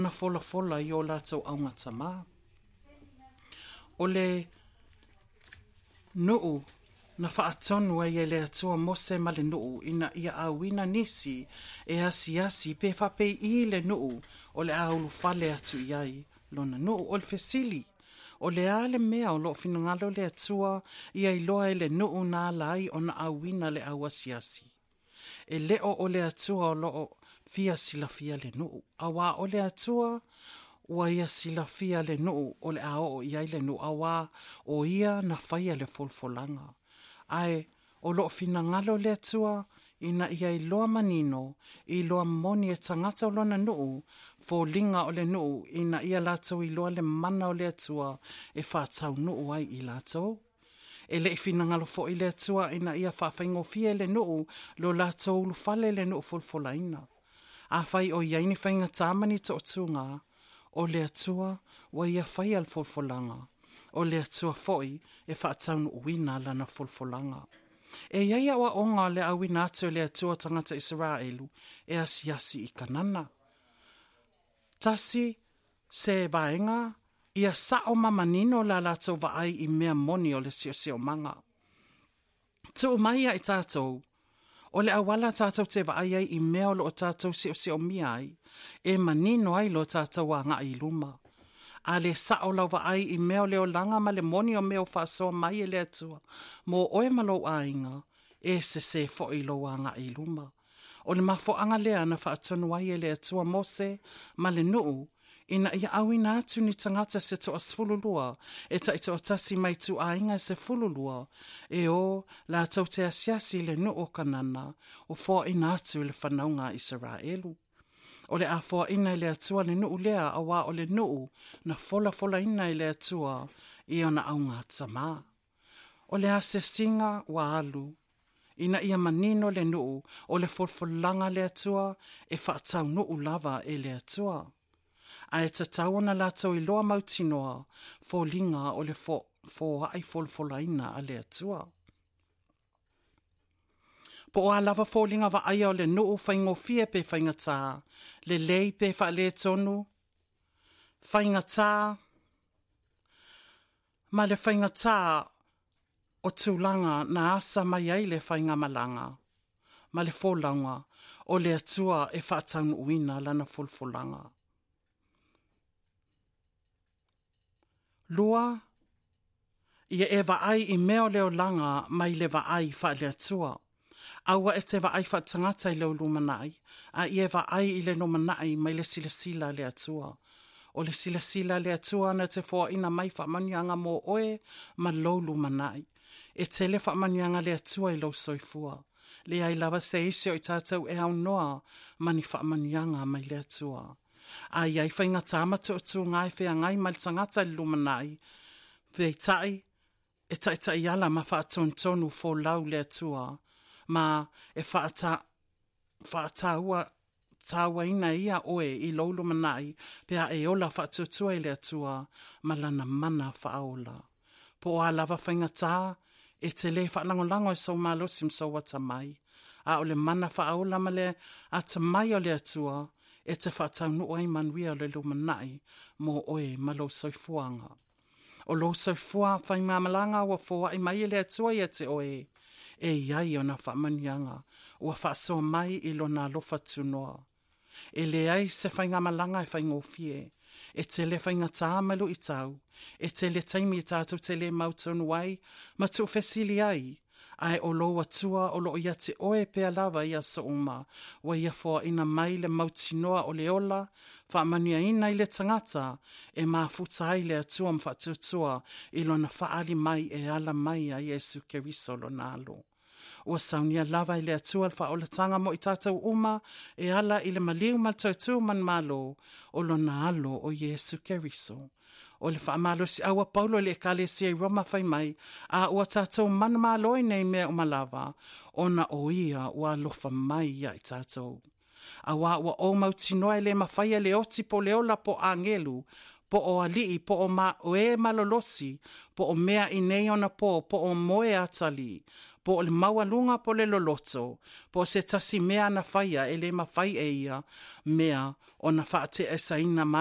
na fola i o lātou aunga tamā. O le nuu na whaatonu e le atua mose ma le nuu ina ia awina nisi e asi pe whape i le nuu o le aulu fale atu iai lona nuu o le fesili. O le ale mea o lo finangalo le atua ia iloa e le nuu na lai o na awina le awasiasi. E leo o le atua o lo fia silafia le nuu. Awa o le atua ua ia silafia le nuu o le ao iai le nuu awa o ia na whaia le folfolanga. Ai, o lo finangalo le atua ina ia iloa manino, iloa moni e tangata o lona nuu, fo linga o le nuu ina ia lato iloa le mana o le atua e whaatau nuu ai i lato. E le finangalo fo i le atua ina ia whawhaingo fia le nuu lo lato ulu fale le nuu folfolaina. A whai o iaini whainga tāmani to tunga, o le atua wa ia whai al folfolanga. O le atua foi e whaataunu uina lana folfolanga. E iaia wa onga le awina atu le atua tangata Israelu e asiasi I kanana. Tasi se vaenga ia sao mamanino la lato vaai I mea moni o le sio manga. Tu maia I tātou, o le awala tātou te vaai ai I mea o lo tātou sio miai, e manino ai lo tātou a ngā I luma. A le sao lau vaai I mea o leo langa ma le moni o mea o whasoa mai e le atua, mo oe malo ainga, e se fo I lo a ngā I luma. O le mafo anga lea na whaatonu ai e le atua mose, ma le nuu, ina ia awina atu ni tangata se to asfululua, e ta ito atasi mai tu ainga se fululua, e o la tau te asiasi le nuu kanana, o fo ina atu le whanaunga Israelu. O le afoa ina le atua le nuu lea awa o le nuu na fola ina le atua I ona aunga tama. O le ase singa wa alu, ina ia manino le nuu o le folfolanga le atua e whaatau nuu lava e le atua. A e tatau na lato I loa mautinoa fo linga o le fo ai folfolaina a le atua. Po o a lava fo linga wa aia o le nuu whaingo fie pe whainga tā, le lei pe wha le tonu, whainga tā, ma le whainga tā o tūlanga na asa mai ai le whainga malanga, ma le fōlaunga o le atua e whaataunu uina lana folfolanga. Lua, ia e vaai I meo leo langa mai le vaai wha le atua. Aua e te vaai wha tangata I leo lumanai, a ia vaai I le nomanai mai le silasila le atua. O le silasila le atua na te fōa ina mai wha manianga mō oe ma lou lumanai. E te le wha manianga le atua I lou soifua. Le ai lava se isi o I tātou e au noa mani wha manianga mai le atua. A iai whainga tāmata o tū ngai whea ngai mai tangata I lumanai. Vei tai, e tai ala ma wha tonu fō lau le atua. Ma e whaataua tāua ina ia oe I lou lumanai pea e ola whaatutua I le atua ma lana mana whaola. Po o a lava whainga tā, e te le whalangolango I sau malosim sau atamai. A o le mana whaola ma le atamai o le atua, e te whaatau nuu ai manuia o le lumanai mo oe ma lo soifuanga. O lo soifua whai mamalanga wa fōa I mai le atua I te oe, e iai o na whamanianga, ua whaasoa mai I lona alofa tunoa. E le ai se whainga malanga e whaingofie, e te le whainga tāmalu I tau, e te le taimi I tātou te le mautonu ai, ma tu fesili ai, ai o lo atua o lo ia te oe pea lava ia so uma, wa ia fōa ina mai le mautinoa o le ola, whaamania ina I le tangata, e mafuta ai le atua mwhatutua I lona whaali mai e ala mai a Yesu Keriso lo nalo. Ua saunia lava I le atua al whaolatanga mo I tātou uma e ala I le maliu maltautu man malo o lo nalo o Yesu Keriso. O le whaamalo si aua Paulo le kale si ai Roma whai mai a ua tātou man malo I nei mea o malava o na o ia ua lofa mai ia I tātou. A ua o mautinoa le mawhaia le oti po le ola po angelu po o alii, po o malolosi, po o mea i nei ona po o moe atali, po o le maualunga po le loloto, po se tasi mea na whaia e le mawhai e ia, mea o na whaate e saina